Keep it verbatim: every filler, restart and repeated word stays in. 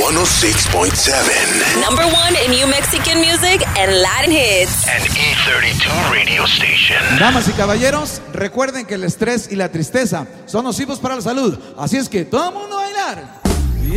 ciento seis point siete. Number one in New Mexican music and Latin hits. An E thirty-two radio station. Damas y caballeros, recuerden que el estrés y la tristeza son nocivos para la salud. Así es que todo el mundo a bailar.